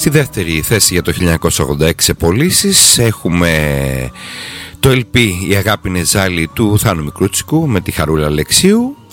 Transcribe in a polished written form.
Στη δεύτερη θέση για το 1986 σε πωλήσεις έχουμε το LP «Η αγάπη είναι ζάλι» του Θάνου Μικρούτσικου με τη Χαρούλα Αλεξίου.